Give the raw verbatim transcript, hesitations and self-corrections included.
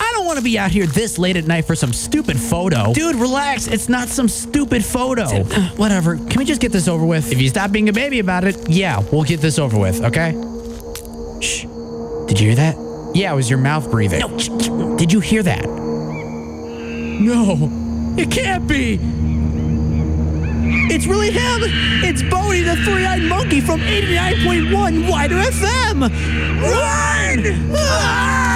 I don't want to be out here this late at night for some stupid photo. Dude, relax. It's not some stupid photo. Uh, whatever. Can we just get this over with? If you stop being a baby about it, yeah, we'll get this over with, okay? Shh. Did you hear that? Yeah, it was your mouth breathing. No. Did you hear that? No. It can't be. It's really him. It's Bodie, the three-eyed monkey from eighty-nine point one Wider F M. Run! Ah!